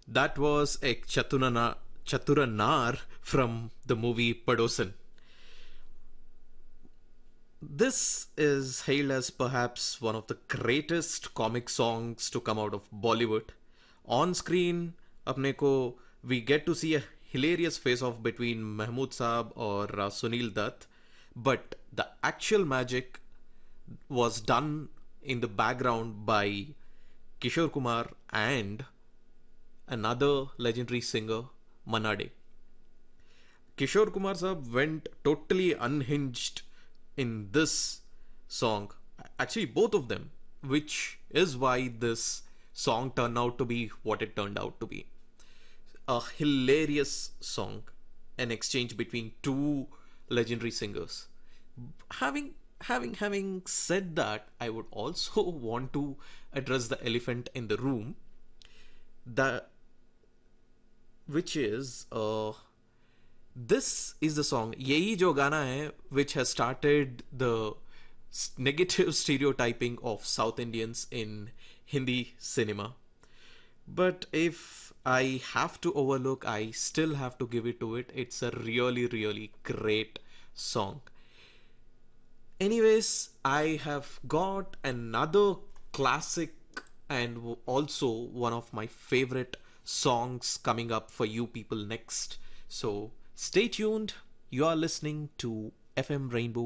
That was a Chaturanar from the movie Padosan. This is hailed as perhaps one of the greatest comic songs to come out of Bollywood. On screen, apne ko we get to see a hilarious face-off between Mahmood Saab or Sunil Dutt, but the actual magic was done in the background by Kishore Kumar and another legendary singer, Manade. Kishore Kumar Saab went totally unhinged in this song. Actually, both of them, which is why this song turned out to be what it turned out to be. A hilarious song, an exchange between two legendary singers. Having said that, I would also want to address the elephant in the room, the which is this is the song यही जो गाना है which has started the negative stereotyping of South Indians in Hindi cinema. But if I have to overlook, I still have to give it to it. It's a really, really great song. Anyways, I have got another classic and also one of my favorite songs coming up for you people next. So stay tuned. You are listening to FM Rainbow